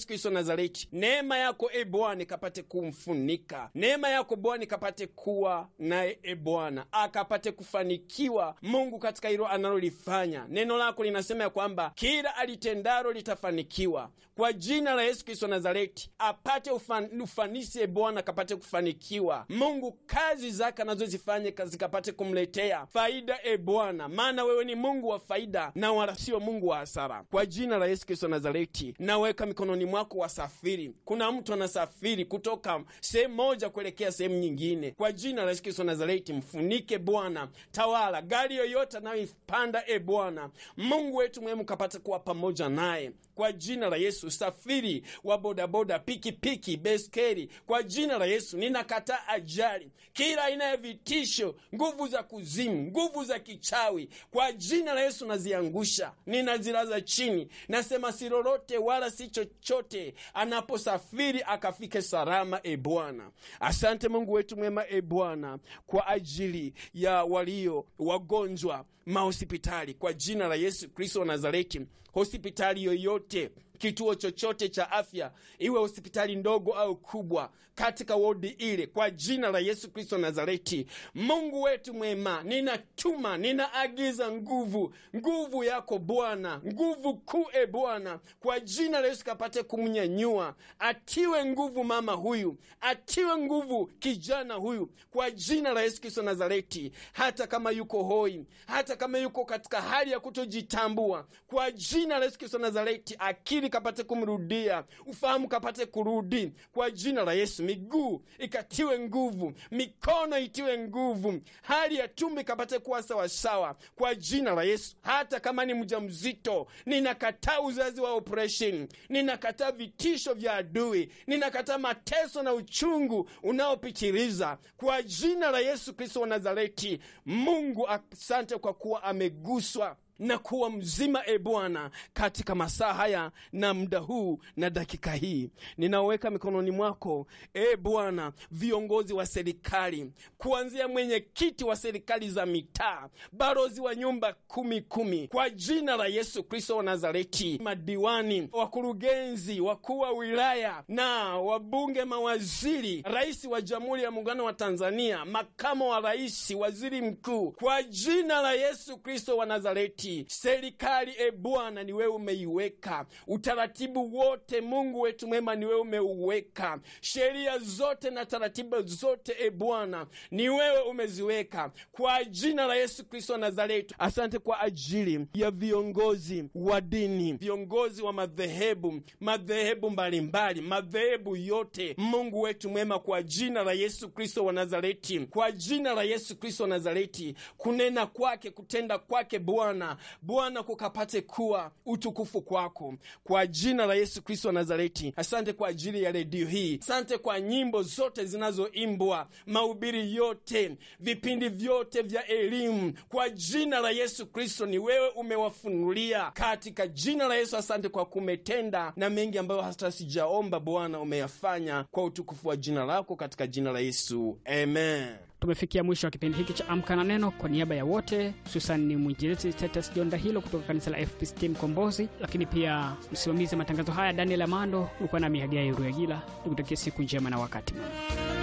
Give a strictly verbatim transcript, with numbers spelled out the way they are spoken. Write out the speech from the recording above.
Yesu Kristo Nazareti, neema yako e Bwana kapate kumfunika, neema yako Bwana kapate kuwa naye e Bwana, akapate kufanikiwa Mungu katika hilo analolifanya. Neno lako linasema ya kwamba kila alitendalo litafanikiwa. Kwa jina la Yesu Kristo Nazareti, apate ufan, ufanisi e Bwana, kapate kufanikiwa Mungu, kazi zake anazozifanya zikapate kumletea faida e Bwana, maana wewe ni Mungu wa faida na wala sio Mungu wa hasara. Kwa jina la Yesu Kristo Nazareti, naweka mikononi mwako wasafiri. Kuna mtu anasafiri kutoka sehemu moja kuelekea sehemu nyingine. Kwa jina la Yesu Kristo Nazareti, mfunike Bwana, tawala gari yoyote anayoipanda e Bwana, Mungu wetu mwema kapate kuwa pamoja naye. Kwa jina la Yesu, safiri wa bodaboda, piki piki, beskeri, kwa jina la Yesu ninakataa ajali, kila aina ya vitisho, nguvu za kuzimu, nguvu za kichawi, kwa jina la Yesu naziangusha, ninazilaza chini. Nasema si lolote wala si chochote anaposafiri akafike salama e Bwana. Asante Mungu wetu mwema e Bwana, kwa ajili ya walio wagonjwa mahospitali, kwa jina la Yesu Kristo wa Nazareti, hospitali yoyote, kituo chochote cha afya, iwe hospitali ndogo au kubwa, katika wodi ile, kwa jina la Yesu Kristo Nazareti, Mungu wetu mwema, ninatuma, ninaagiza nguvu, nguvu yako Bwana, nguvu kuu e Bwana, kwa jina la Yesu kapate kumnyanyua, atiwe nguvu mama huyu, atiwe nguvu kijana huyu, kwa jina la Yesu Kristo Nazareti, hata kama yuko hoi, hata kama yuko katika hali ya kutojitambua, kwa jina la Yesu Kristo Nazareti, akili kapate kumrudia, ufahamu kapate kurudi, kwa jina la Yesu. Miguu ikatiwe nguvu, mikono itiwe nguvu, hali ya tumbo kapate kuwa sawa sawa, kwa jina la Yesu. Hata kama ni mjamzito, ninakataa uzazi wa operation, ninakataa vitisho vya adui, ninakataa mateso na uchungu unaopitiliza, kwa jina la Yesu Kristo wa Nazareti. Mungu asante kwa kuwa ameguswa na kuwa mzima e Bwana, katika masaa haya na muda huu na dakika hii. Ninaweka mikononi mwako e Bwana viongozi wa serikali, kuanzia mwenyekiti wa serikali za mitaa, barozi wa nyumba kumi kumi, kwa jina la Yesu Kristo wa Nazareti, madiwani, wakurugenzi, wakuu wa wilaya na wabunge, mawaziri, rais wa Jamhuri ya Muungano wa Tanzania, makamo wa rais, waziri mkuu, kwa jina la Yesu Kristo wa Nazareti. Serikali e Bwana ni wewe umeiweka, utaratibu wote Mungu wetu mwema ni wewe umeuweka, sheria zote na taratibu zote e Bwana ni wewe umeziweka, kwa jina la Yesu Kristo wa Nazareti. Asante kwa ajili ya viongozi wa dini, viongozi wa madhehebu, madhehebu mbalimbali, madhehebu yote Mungu wetu mwema, kwa jina la Yesu Kristo wa Nazareti, kwa jina la Yesu Kristo wa Nazareti, kunena kwake, kutenda kwake Bwana, Bwana kukapate kuwa utukufu kwako, kwa jina la Yesu Kristo wa Nazareti. Asante kwa ajili ya redio hii, asante kwa nyimbo zote zinazoimbwa, mahubiri yote, vipindi vyote vya elimu, kwa jina la Yesu Kristo ni wewe umewafunulia, katika jina la Yesu. Asante kwa kumetenda na mengi ambayo hata sijaomba Bwana umeyafanya, kwa utukufu wa jina lako, katika jina la Yesu, amen. Tumefikia mwisho wa kipindi hiki cha Amka na Neno. Kwa niaba ya wote, hususan ni mwinjilisti Titus John Dahilo kutoka kanisa la F P C T Mkombozi, lakini pia msimamizi matangazo haya Daniel Amando, ulikuwa nami Hadia Ruyagila. Nikutakia siku njema na wakati mwema.